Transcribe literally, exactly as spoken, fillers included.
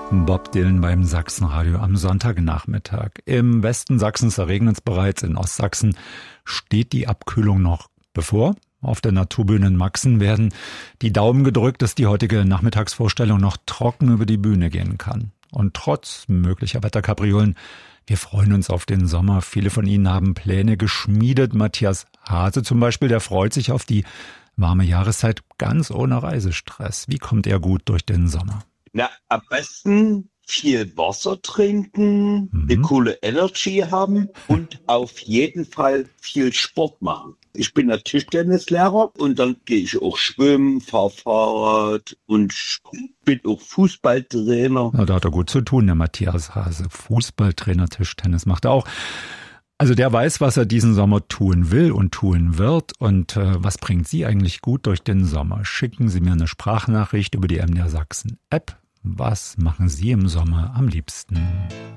Bob Dylan beim Sachsenradio am Sonntagnachmittag. Im Westen Sachsens, da regnet es bereits, in Ostsachsen steht die Abkühlung noch bevor. Auf der Naturbühne in Maxen werden die Daumen gedrückt, dass die heutige Nachmittagsvorstellung noch trocken über die Bühne gehen kann. Und trotz möglicher Wetterkapriolen, wir freuen uns auf den Sommer. Viele von Ihnen haben Pläne geschmiedet. Matthias Hase zum Beispiel, der freut sich auf die warme Jahreszeit ganz ohne Reisestress. Wie kommt er gut durch den Sommer? Na, am besten viel Wasser trinken, mhm. eine coole Energy haben und auf jeden Fall viel Sport machen. Ich bin ein Tischtennislehrer und dann gehe ich auch schwimmen, fahre Fahrrad und bin auch Fußballtrainer. Na, da hat er gut zu tun, der Matthias Hase. Fußballtrainer, Tischtennis macht er auch. Also der weiß, was er diesen Sommer tun will und tun wird. Und äh, was bringt Sie eigentlich gut durch den Sommer? Schicken Sie mir eine Sprachnachricht über die M D R Sachsen App. Was machen Sie im Sommer am liebsten?